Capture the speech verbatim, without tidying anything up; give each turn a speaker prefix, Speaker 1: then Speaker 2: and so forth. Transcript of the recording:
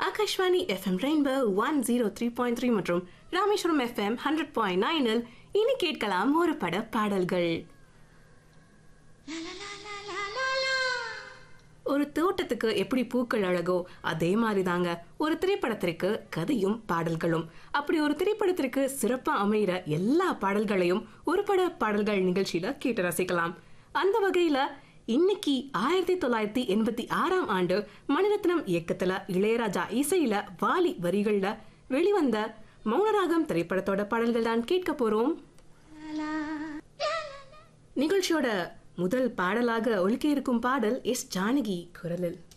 Speaker 1: Akashvani FM rainbow one zero three point three மற்றும் Rameswaram FM hundred point நைனில் இனி கேட்கலாம் ஒரு பட பாடல்கள். ஒரு தோட்டத்துக்கு எப்படி பூக்கள் அழகோ அதே மாதிரி தாங்க ஒரு திரைப்படத்திற்கு கதையும் பாடல்களும். அப்படி ஒரு திரைப்படத்திற்கு சிறப்பா அமைகிற எல்லா பாடல்களையும் ஒரு பட பாடல்கள் நிகழ்ச்சியில கேட்டு ரசிக்கலாம். அந்த வகையில இன்னைக்கு ஆயிரத்தி தொள்ளாயிரத்தி எண்பத்தி ஆறாம் ஆண்டு மணிரத்னம் இயக்கத்துல இளையராஜா இசையில வாலி வரிகள்ல வெளிவந்த மௌனராகம் திரைப்படத்தோட பாடல்கள் தான் கேட்க போறோம். நிகழ்ச்சியோட முதல் பாடலாக ஒலிக்க இருக்கும் பாடல் எஸ் ஜானகி குரலில்.